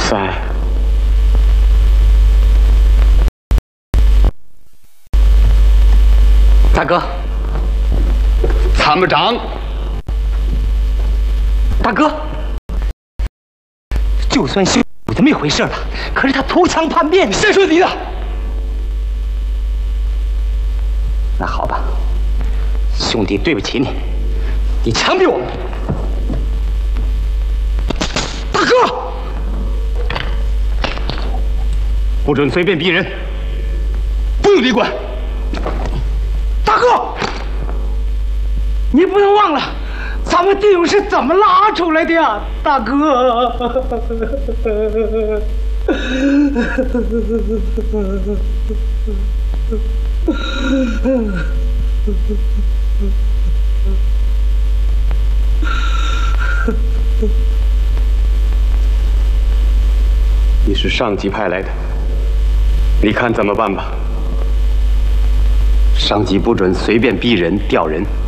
三。大哥， 参谋长， 大哥，就算兄弟这么一回事了，可是他投枪叛变， 谁说你的？ 那好吧，兄弟，对不起你，你枪毙我们。大哥，不准随便逼人， 不用你管。 大哥，你不能忘了，咱们弟兄是怎么拉出来的呀，大哥。 你是上级派来的，你看怎么办吧？ 上级不准随便逼人、调人。